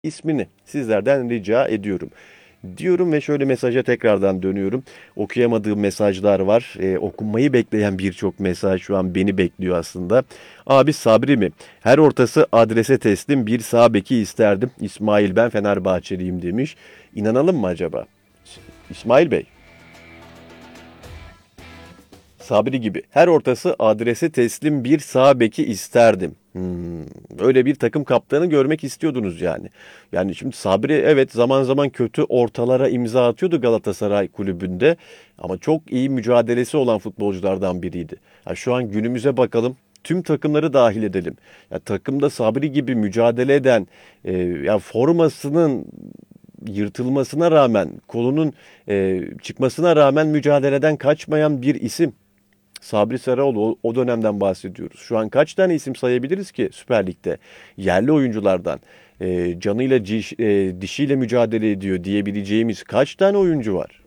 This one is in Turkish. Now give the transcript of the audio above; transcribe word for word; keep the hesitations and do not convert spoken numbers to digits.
ismini sizlerden rica ediyorum. Diyorum ve şöyle mesaja tekrardan dönüyorum. Okuyamadığım mesajlar var. Ee, okunmayı bekleyen birçok mesaj şu an beni bekliyor aslında. Abi Sabri mi? Her ortası adrese teslim bir sağ beki isterdim. İsmail ben Fenerbahçeliyim demiş. İnanalım mı acaba? İsmail Bey. Sabri gibi. Her ortası adrese teslim bir sağ beki isterdim. Hmm, öyle bir takım kaptanı görmek istiyordunuz yani. Yani şimdi Sabri evet zaman zaman kötü ortalara imza atıyordu Galatasaray kulübünde. Ama çok iyi mücadelesi olan futbolculardan biriydi. Ya şu an günümüze bakalım. Tüm takımları dahil edelim. Ya takımda Sabri gibi mücadele eden, e, ya formasının yırtılmasına rağmen, kolunun e, çıkmasına rağmen mücadeleden kaçmayan bir isim. Sabri Sarıoğlu o, o dönemden bahsediyoruz. Şu an kaç tane isim sayabiliriz ki Süper Lig'de? Yerli oyunculardan e, canıyla ciş, e, dişiyle mücadele ediyor diyebileceğimiz kaç tane oyuncu var?